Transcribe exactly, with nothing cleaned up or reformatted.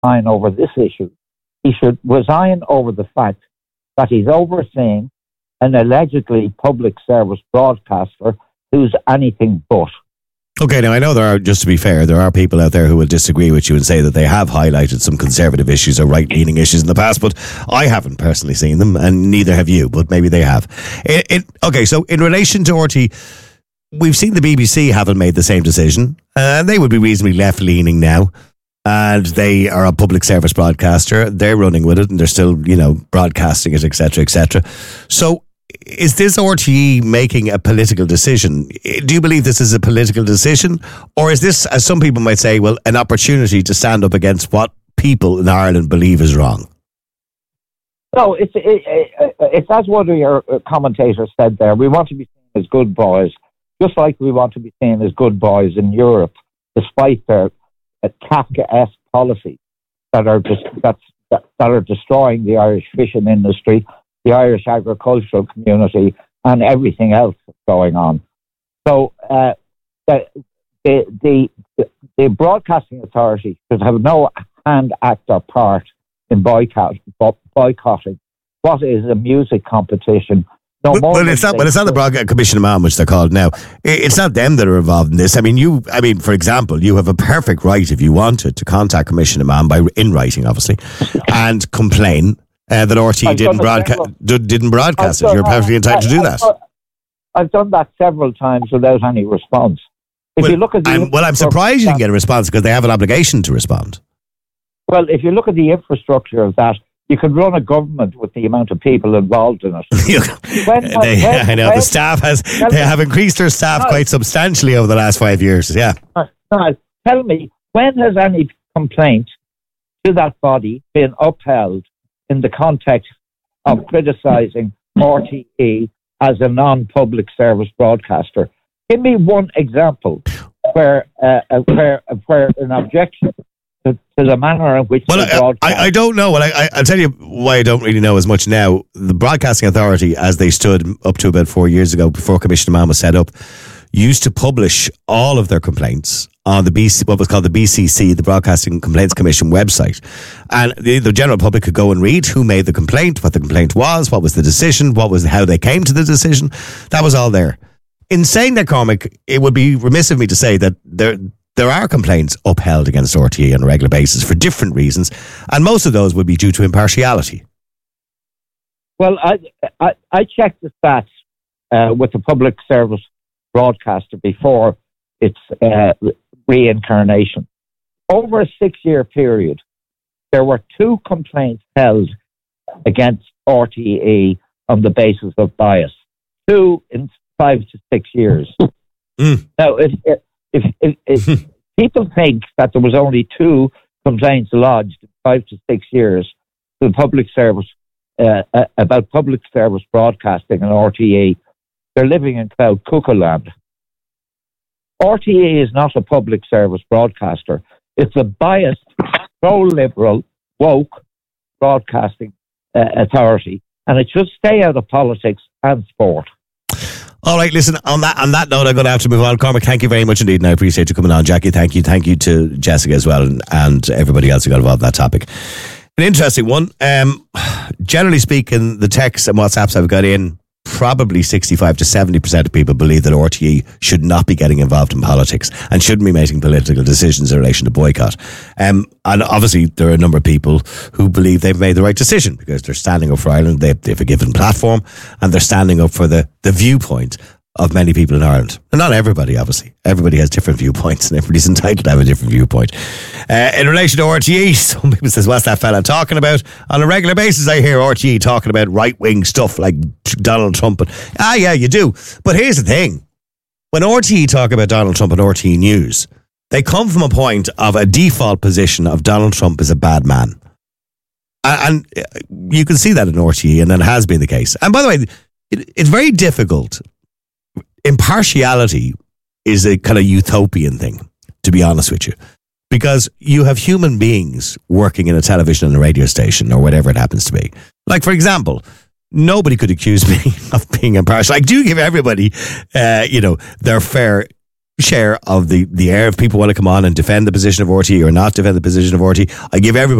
resign over this issue. He should resign over the fact that he's overseeing an allegedly public service broadcaster who's anything but. Okay, now I know there are, just to be fair, there are people out there who will disagree with you and say that they have highlighted some conservative issues or right-leaning issues in the past, but I haven't personally seen them, and neither have you, but maybe they have. It, it, okay, so in relation to R T E, we've seen the B B C haven't made the same decision, and they would be reasonably left-leaning now, and they are a public service broadcaster. They're running with it, and they're still, you know, broadcasting it, et cetera, et cetera. So is this R T E making a political decision? Do you believe this is a political decision? Or is this, as some people might say, well, an opportunity to stand up against what people in Ireland believe is wrong? No, it's, it, it, it's as one of your commentators said there, we want to be seen as good boys, just like we want to be seen as good boys in Europe, despite their uh, Kafka-esque policies that are, just, that's, that, that are destroying the Irish fishing industry, the Irish agricultural community, and everything else that's going on. So uh, the, the, the, the Broadcasting Authority should have no hand, act, or part in boycott, boycotting what is a music competition. No well, more well, it's not. Well, it's not the Broadcasting Commission of Man, which they're called now. It's not them that are involved in this. I mean, you. I mean, for example, you have a perfect right, if you wanted, to contact Commission of Man by in writing, obviously, and complain uh, that R T E didn't broadcast. Didn't broadcast it. You're perfectly entitled to do that. I've done that several times without any response. If well, you look at the I'm, well, I'm surprised you didn't get a response because they have an obligation to respond. Well, if you look at the infrastructure of that, you could run a government with the amount of people involved in it. when, they, when, I know when, the staff has they have increased their staff no, quite substantially over the last five years. Yeah. No, tell me, when has any complaint to that body been upheld in the context of criticising R T E as a non-public service broadcaster? Give me one example where uh, where where an objection to, to the manner in which well, they broadcast. I, I don't know. Well, I, I, I'll tell you why I don't really know as much now. The Broadcasting Authority, as they stood up to about four years ago, before Commissioner Man was set up, used to publish all of their complaints on the B C, what was called the B C C, the Broadcasting Complaints Commission website. And the, the general public could go and read who made the complaint, what the complaint was, what was the decision, what was how they came to the decision. That was all there. In saying that, Cormac, it would be remiss of me to say that there there are complaints upheld against R T E on a regular basis for different reasons, and most of those would be due to impartiality. Well, I I, I checked the stats uh, with the public service broadcaster before its uh, reincarnation. Over a six-year period, there were two complaints held against R T E on the basis of bias. Two in five to six years. Mm. Now, if if, if, if people think that there was only two complaints lodged in five to six years to the public service uh, uh, about public service broadcasting and R T E, they're living in cloud cuckoo land. R T E is not a public service broadcaster. It's a biased, pro-liberal, woke broadcasting uh, authority, and it should stay out of politics and sport. All right, listen, on that on that note, I'm going to have to move on. Cormac, thank you very much indeed, and I appreciate you coming on. Jackie, thank you. Thank you to Jessica as well, and, and everybody else who got involved in that topic. An interesting one. Um, generally speaking, the texts and WhatsApps I've got in, probably sixty-five to seventy percent of people believe that R T E should not be getting involved in politics and shouldn't be making political decisions in relation to boycott. Um, and obviously, there are a number of people who believe they've made the right decision because they're standing up for Ireland. They, they have a given platform and they're standing up for the, the viewpoint of many people in Ireland. And not everybody, obviously. Everybody has different viewpoints and everybody's entitled to have a different viewpoint. Uh, in relation to R T E, some people say, what's that fella talking about? On a regular basis, I hear R T E talking about right-wing stuff like Donald Trump. And, ah, yeah, you do. But here's the thing. When R T E talk about Donald Trump and R T E News, they come from a point of a default position of Donald Trump is a bad man. And you can see that in R T E, and that has been the case. And by the way, it, it's very difficult. Impartiality is a kind of utopian thing, to be honest with you, because you have human beings working in a television and a radio station or whatever it happens to be. Like, for example, nobody could accuse me of being impartial. I do give everybody, uh, you know, their fair share of the, the air. If people want to come on and defend the position of R T E or not defend the position of R T E, I give everybody